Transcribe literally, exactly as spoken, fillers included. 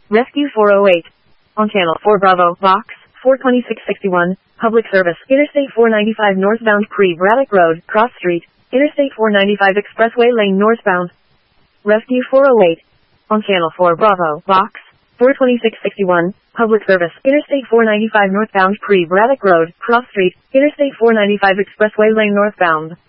Rescue four oh eight. On Channel four Bravo, Box four twenty-six sixty-one, Public Service, Interstate four ninety-five northbound Pre-Braddock Road, Cross Street, Interstate four ninety-five Expressway Lane northbound. Rescue four oh eight. On Channel four Bravo, Box four twenty-six sixty-one, Public Service, Interstate four ninety-five northbound Pre-Braddock Road, Cross Street, Interstate four ninety-five Expressway Lane northbound.